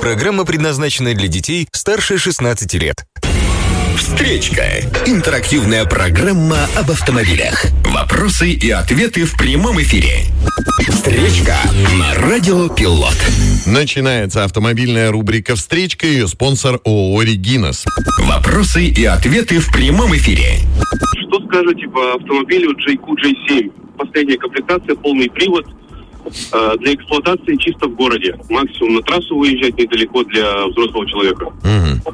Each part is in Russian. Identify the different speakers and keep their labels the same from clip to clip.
Speaker 1: Программа предназначена для детей старше 16 лет.
Speaker 2: Встречка. Интерактивная программа об автомобилях. Вопросы и ответы в прямом эфире. Встречка на Радио Пилот.
Speaker 3: Начинается автомобильная рубрика «Встречка». Ее спонсор ООО «Регинас».
Speaker 2: Вопросы и ответы в прямом эфире.
Speaker 4: Что скажете по автомобилю JQ J7? Последняя комплектация, полный привод. Для эксплуатации чисто в городе. Максимум на трассу выезжать недалеко для взрослого человека.
Speaker 3: Угу.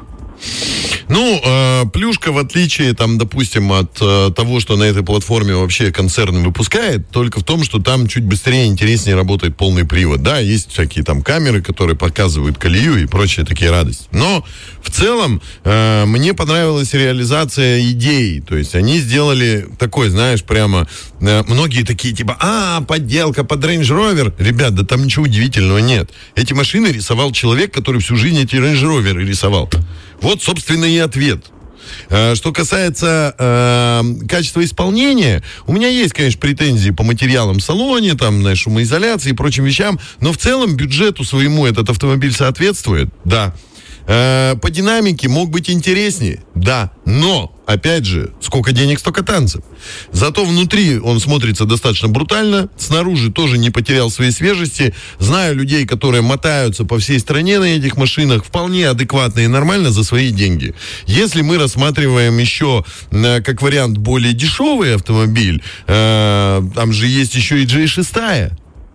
Speaker 3: Ну, плюшка, в отличие, там, допустим, от того, что на этой платформе вообще концерн выпускает, только в том, что там чуть быстрее и интереснее работает полный привод. Да, есть всякие там камеры, которые показывают колею и прочие такие радости. Но в целом мне понравилась реализация идей. То есть они сделали такой, знаешь, прямо многие такие типа, подделка под Range Rover. Ребят, да там ничего удивительного нет. Эти машины рисовал человек, который всю жизнь эти Range Rover рисовал. Вот, собственно, и ответ. Что касается качества исполнения, у меня есть, конечно, претензии по материалам в салоне, там, знаешь, шумоизоляции и прочим вещам, но в целом бюджету своему этот автомобиль соответствует, да. По динамике мог быть интереснее, да, но, опять же, сколько денег, столько танцев. Зато внутри он смотрится достаточно брутально, снаружи тоже не потерял своей свежести. Знаю людей, которые мотаются по всей стране на этих машинах вполне адекватно и нормально за свои деньги. Если мы рассматриваем еще как вариант более дешевый автомобиль, там же есть еще и J6.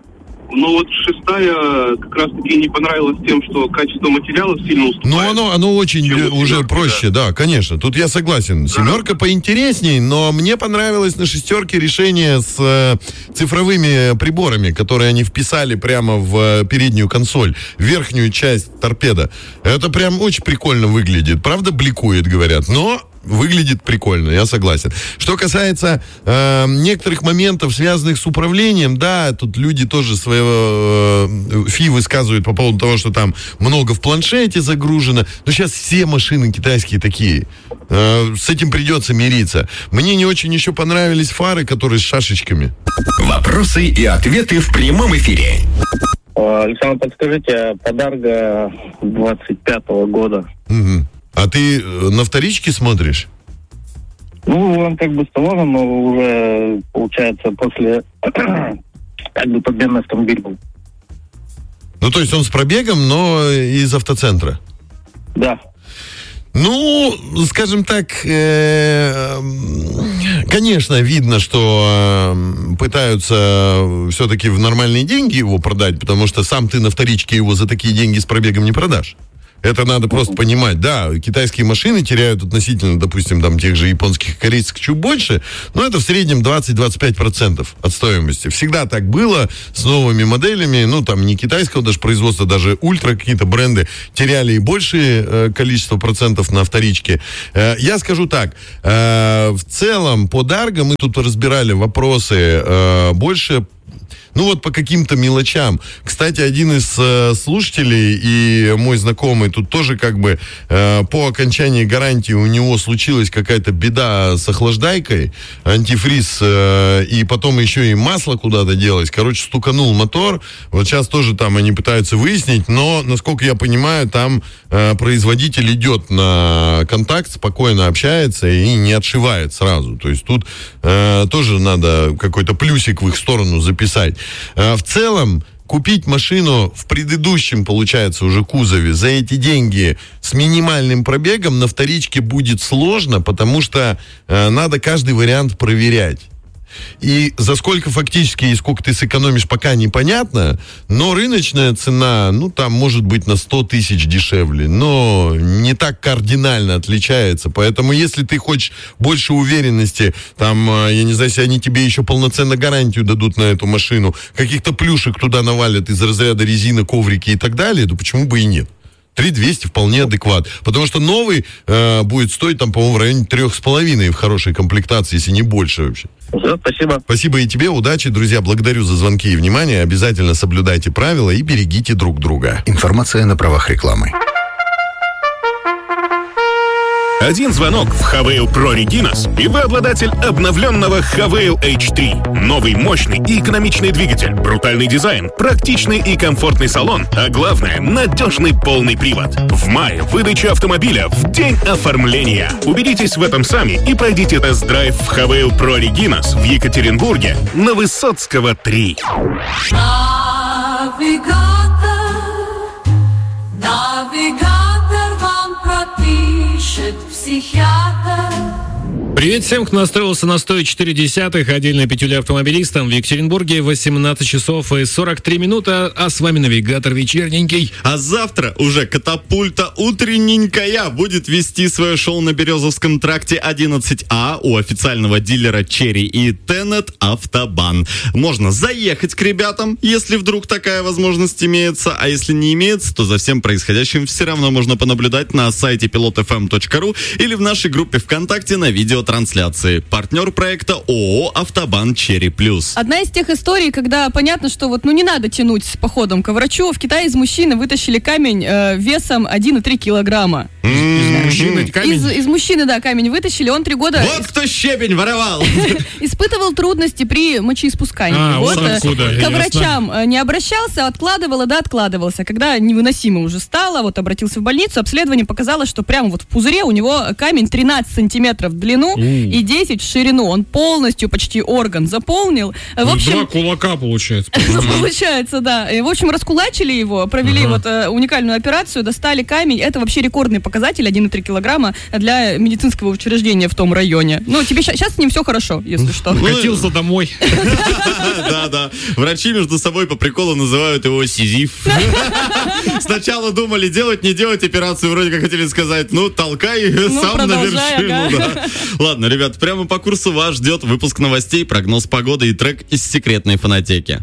Speaker 4: Ну вот шестая как раз-таки не понравилась тем, что качество материалов сильно уступает.
Speaker 3: Ну оно очень уже проще, да, конечно. Тут я согласен. Семерка поинтересней, но мне понравилось на шестерке решение с цифровыми приборами, которые они вписали прямо в переднюю консоль, в верхнюю часть торпеда. Это прям очень прикольно выглядит. Правда, бликует, говорят, но выглядит прикольно, я согласен. Что касается некоторых моментов, связанных с управлением, да, тут люди тоже своего фи высказывают по поводу того, что там много в планшете загружено. Но сейчас все машины китайские такие. С этим придется мириться. Мне не очень еще понравились фары, которые с шашечками.
Speaker 2: Вопросы и ответы в прямом эфире.
Speaker 5: Александр, подскажите, подарка 25-го года.
Speaker 3: Угу. А ты на вторичке смотришь?
Speaker 5: Ну, он как бы с талоном, но уже, получается, после как бы подменный автомобиль был.
Speaker 3: Ну, то есть он с пробегом, но из автоцентра?
Speaker 5: Да.
Speaker 3: Ну, скажем так, конечно, видно, что пытаются все-таки в нормальные деньги его продать, потому что сам ты на вторичке его за такие деньги с пробегом не продашь. Это надо просто понимать. Да, китайские машины теряют относительно, допустим, там тех же японских, корейских чуть больше, но это в среднем 20-25% от стоимости. Всегда так было с новыми моделями, ну, там, не китайского даже производства, даже ультра какие-то бренды теряли и большее количество процентов на вторичке. Я скажу так, в целом по Дарго мы тут разбирали вопросы больше. Ну вот по каким-то мелочам. Кстати, один из слушателей и мой знакомый тут тоже как бы по окончании гарантии у него случилась какая-то беда с охлаждайкой, антифриз, и потом еще и масло куда-то делось. Короче, стуканул мотор. Вот сейчас тоже там они пытаются выяснить, но, насколько я понимаю, там производитель идет на контакт, спокойно общается и не отшивает сразу. То есть тут тоже надо какой-то плюсик в их сторону записать. В целом, купить машину в предыдущем, получается, уже кузове за эти деньги с минимальным пробегом на вторичке будет сложно, потому что надо каждый вариант проверять. И за сколько фактически и сколько ты сэкономишь, пока непонятно, но рыночная цена, ну, там может быть на 100 тысяч дешевле, но не так кардинально отличается. Поэтому если ты хочешь больше уверенности, там, я не знаю, если они тебе еще полноценно гарантию дадут на эту машину, каких-то плюшек туда навалят из разряда резины, коврики и так далее, то почему бы и нет? 3200 вполне адекват. Потому что новый будет стоить, там, по-моему, в районе 3,5 в хорошей комплектации, если не больше вообще.
Speaker 5: Все, спасибо.
Speaker 3: Спасибо и тебе, удачи, друзья. Благодарю за звонки и внимание. Обязательно соблюдайте правила и берегите друг друга.
Speaker 2: Информация на правах рекламы.
Speaker 6: Один звонок в Havail Pro Reginas, и вы обладатель обновленного Havail H3. Новый, мощный и экономичный двигатель, брутальный дизайн, практичный и комфортный салон, а главное, надежный полный привод. В мае выдача автомобиля в день оформления. Убедитесь в этом сами и пройдите тест-драйв в Havail Pro Reginas в Екатеринбурге на Высоцкого 3.
Speaker 7: Навигатор вам пропишет психиатр.
Speaker 8: Привет всем, кто настроился на 104.10. Отдельная петюля автомобилистам в Екатеринбурге 18 часов и 43 минуты. А с вами навигатор вечерненький.
Speaker 9: А завтра уже катапульта утренненькая будет вести свое шоу на Березовском тракте 11А у официального дилера Cherry и Tenet Автобан. Можно заехать к ребятам, если вдруг такая возможность имеется, а если не имеется, то за всем происходящим все равно можно понаблюдать на сайте pilotfm.ru или в нашей группе ВКонтакте на видеотрансляции. Партнер проекта ООО «Автобан Cherry Plus».
Speaker 10: Одна из тех историй, когда понятно, что вот не надо тянуть с походом к врачу. В Китае из мужчины вытащили камень весом 1,3 килограмма. Из мужчины, да, камень вытащили. Он 3 года...
Speaker 9: Вот кто щебень воровал!
Speaker 10: Испытывал трудности при мочеиспускании. К врачам не обращался, откладывал, откладывался. Когда невыносимо уже стало, обратился в больницу, обследование показало, что прямо в пузыре у него камень 13 сантиметров в длину и 10 в ширину. Он полностью почти орган заполнил. В общем,
Speaker 8: 2 кулака получается.
Speaker 10: Получается, да. В общем, раскулачили его, провели уникальную операцию, достали камень. Это вообще рекордный показатель, 1,3 килограмма для медицинского учреждения в том районе. Тебе сейчас с ним все хорошо, если что.
Speaker 8: Катился домой.
Speaker 9: Да. Врачи между собой по приколу называют его Сизиф. Сначала думали, делать, не делать операцию, вроде как хотели сказать, толкай сам на вершину. Да. Ладно, ребят, прямо по курсу вас ждет выпуск новостей, прогноз погоды и трек из секретной фонотеки.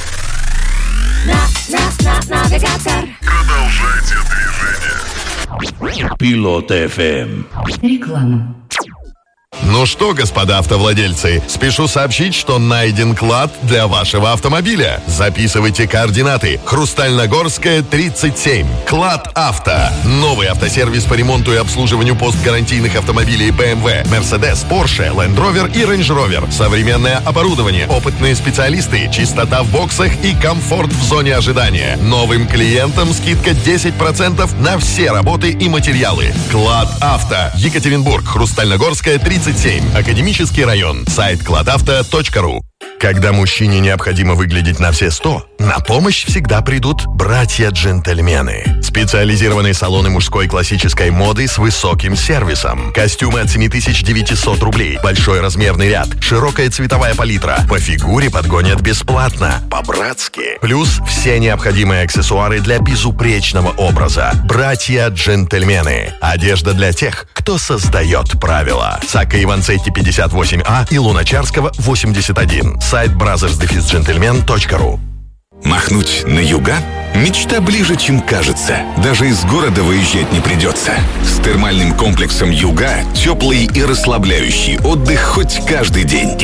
Speaker 2: Продолжайте движение. Пилот FM.
Speaker 7: Реклама.
Speaker 3: Ну что, господа автовладельцы, спешу сообщить, что найден клад для вашего автомобиля. Записывайте координаты. Хрустальногорская, 37. Клад Авто. Новый автосервис по ремонту и обслуживанию постгарантийных автомобилей BMW, Mercedes, Porsche, Land Rover и Range Rover. Современное оборудование, опытные специалисты, чистота в боксах и комфорт в зоне ожидания. Новым клиентам скидка 10% на все работы и материалы. Клад Авто. Екатеринбург, Хрустальногорская, 37. Академический район. Сайт кладавто.ру. Когда мужчине необходимо выглядеть на все 100, на помощь всегда придут братья-джентльмены. Специализированные салоны мужской классической моды с высоким сервисом. Костюмы от 7900 рублей, большой размерный ряд, широкая цветовая палитра. По фигуре подгонят бесплатно, по-братски. Плюс все необходимые аксессуары для безупречного образа. Братья-джентльмены. Одежда для тех, кто создает правила. Сакка Иванцетти 58А и Луначарского 81. Сайт brothers-gentlemen.ru.
Speaker 2: Махнуть на юга? Мечта ближе, чем кажется. Даже из города выезжать не придется. С термальным комплексом «Юга» теплый и расслабляющий отдых хоть каждый день.